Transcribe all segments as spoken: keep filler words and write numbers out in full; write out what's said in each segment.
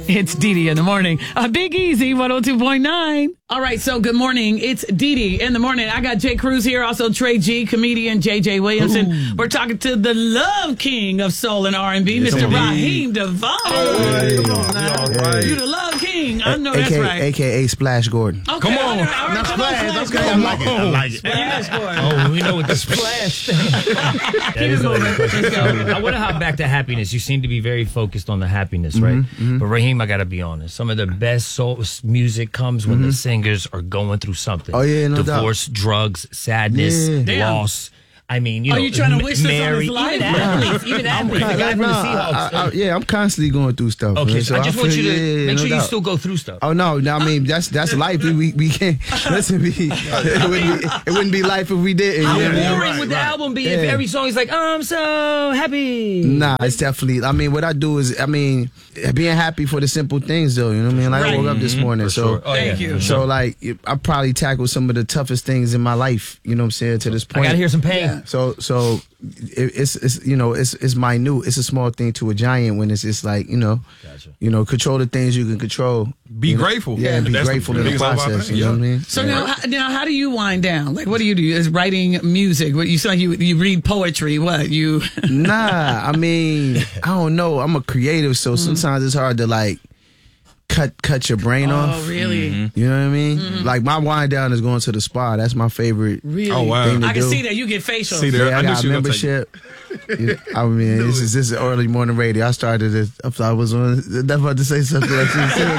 It's Dee Dee in the morning. Uh, Big Easy, one oh two point nine. All right, so good morning. It's Dee Dee in the morning. I got Jay Cruz here, also Trey G, comedian J J Williamson. Ooh. We're talking to the love king of soul and R and B, yes, Mister Raheem DeVaughn. Hey, come on now. Right. You the love king. I know A- that's right. A K A Splash Gordon. Okay, come on. All right, now, come Splash. on, Splash. I like it. I like it. Splash Gordon. Oh, we know what the splash thing. Keep it moving. I want to hop back to happiness. You seem to be very focused on the happiness, right? Mm-hmm, mm-hmm. But Raheem, I got to be honest. Some of the best soul music comes when mm-hmm. the singers are going through something. Oh, yeah, no Divorce, doubt. drugs, sadness, yeah. loss. I mean, you are know, you trying to wish this on his life? Even athletes, even athletes. The guy from the Seahawks. I, I, yeah, I'm constantly going through stuff. Okay, man, so I just I want feel, you to yeah, make no sure doubt. you still go through stuff. Oh no, no, I mean that's that's life. We we can't listen. Be, it, wouldn't be, it wouldn't be life if we didn't. How you know? boring right, would the right. album be yeah. if every song is like, I'm so happy? Nah, it's definitely. I mean, what I do is, I mean, being happy for the simple things, though. You know what I mean? Like right. I woke up this morning, for so sure. Oh, thank yeah. you. so like I probably tackled some of the toughest things in my life. You know what I'm saying? To this point, I gotta hear some pain. Yeah. So so it, it's it's you know it's it's minute. It's a small thing to a giant when it's just like you know, Gotcha. you know, control the things you can control. Be you know? grateful. Yeah, and be That's grateful the in the biggest love process. I You know what I mean? So yeah. now, how- now, how do you wind down? Like, what do you do? Is writing music? What you sound like you you read poetry? What you? Nah, I mean, I don't know. I'm a creative, so sometimes it's hard to like cut cut your brain Oh, off. really? You know what I mean? Like my wind down is going to the spa. That's my favorite. Really? Oh, wow. Thing to I can do. see that you get facials. See there. Yeah, I, I knew got she was gonna take membership. Yeah, I mean, this is this is early morning radio. I started it. I thought I was on. Never about to say something. I shouldn't say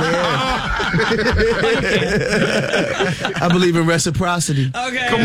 it. I believe in reciprocity. Okay. Come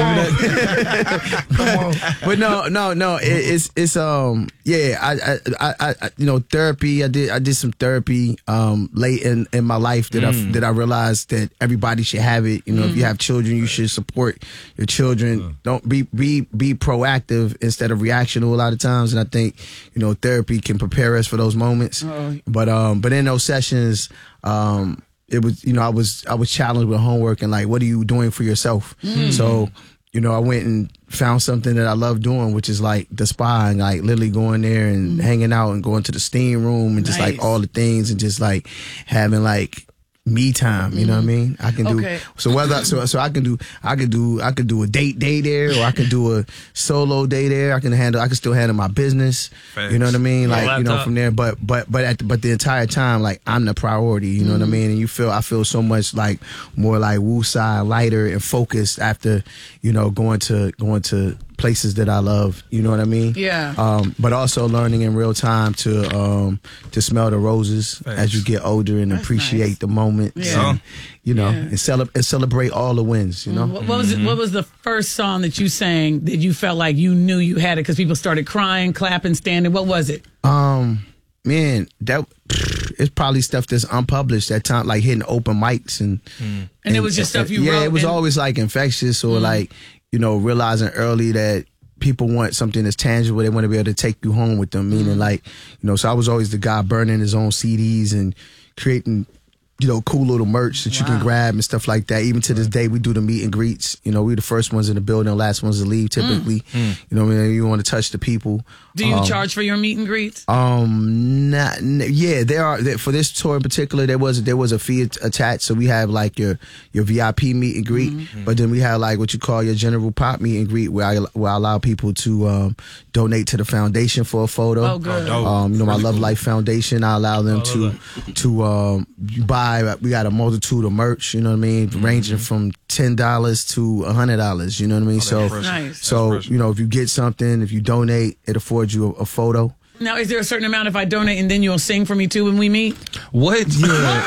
on. Come on. But no, no, no. It, it's it's um yeah. I, I I I you know therapy. I did I did some therapy um late in, in my life that Mm. I that I realized that everybody should have it. You know, Mm. if you have children, you should support your children. Mm. Don't be be be proactive instead of reactional a lot of times. And I think you know therapy can prepare us for those moments. Oh. But um but in those sessions um. It was, you know, I was I was challenged with homework and like, what are you doing for yourself? So, you know, I went and found something that I love doing, which is like the spa and like literally going there and hanging out and going to the steam room and just Nice. like all the things and just like having like me time. You know what I mean? I can do Okay. so whether so so I can do I could do I could do a date day there or I could do a solo day there. I can handle I can still handle my business. Facts. You know what I mean? Like you know laptop. from there, but but but at the, but the entire time like I'm the priority. You know what I mean? And you feel I feel so much like more like woosah, lighter and focused after you know going to going to places that I love. You know what I mean? Yeah. Um, but also learning in real time to um to smell the roses Thanks. as you get older and That's appreciate nice. the moment. Yeah. And, you know, Yeah. and, cele- and celebrate all the wins. You know. What, what was it, what was the first song that you sang that you felt like you knew you had it because people started crying, clapping, standing? What was it? Um, man, that it's probably stuff that's unpublished at time, like hitting open mics and And it was just stuff you yeah, wrote it was and- always like infectious or like you know realizing early that people want something that's tangible. They want to be able to take you home with them. Meaning like you know, so I was always the guy burning his own C Ds and creating. You know, cool little merch that you can Wow. grab and stuff like that. Even to this day, we do the meet and greets. You know, we the first ones in the building, last ones to leave typically. You know what I mean? You want to touch the people. Do you Um, charge for your meet and greets? Um, not, n- yeah, there are there, for this tour in particular. There was there was a fee at- attached, so we have like your your V I P meet and greet, but then we have like what you call your general pop meet and greet, where I where I allow people to um, donate to the foundation for a photo. Oh, good. dope. Um, you know, my Really Love cool. Life Foundation. I allow them to to um, buy. We got a multitude of merch. You know what I mean, ranging from ten dollars to a hundred dollars. You know what I mean. so impressive. Nice. so That's you know, if you get something, if you donate, it affords you a, a photo. Now, is there a certain amount if I donate and then you'll sing for me too when we meet? What? Yeah,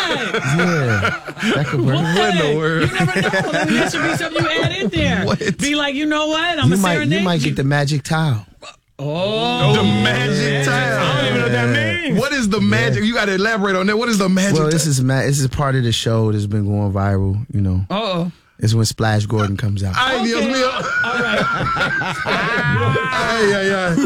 that could work. What in the world? You never know. I mean, that should be something you add in there. What? Be like, you know what? I'm You a might, serenade you might get the magic towel. Oh, The magic towel. I don't even know what that means. What is the magic? You got to elaborate on that. What is the magic Well, this towel? is ma- this is part of the show that's been going viral. You know, oh. it's when Splash Gordon comes out. I ain't Okay. okay. All right. Ay, ay, ay.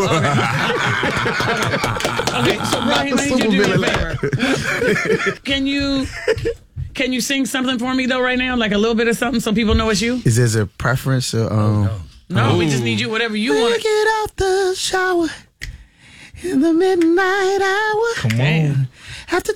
Okay, so Raheem, I need you to do me a Super favor. Can you can you sing something for me though right now, like a little bit of something, so people know it's you? Is there a preference? Or, um, No, we just need you, whatever you When I want. get out the shower in the midnight hour. Come on. After